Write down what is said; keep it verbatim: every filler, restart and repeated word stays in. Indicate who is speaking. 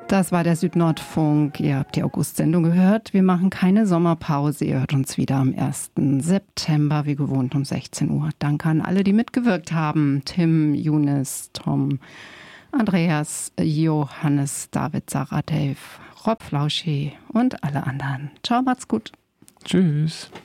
Speaker 1: Das war der Südnordfunk. Ihr habt die August-Sendung gehört. Wir machen keine Sommerpause. Ihr hört uns wieder am ersten September, wie gewohnt um sechzehn Uhr. Danke an alle, die mitgewirkt haben. Tim, Younes, Tom, Andreas, Johannes, David, Sarah, Dave, Rob Flauschi und alle anderen. Ciao, macht's gut.
Speaker 2: Tschüss.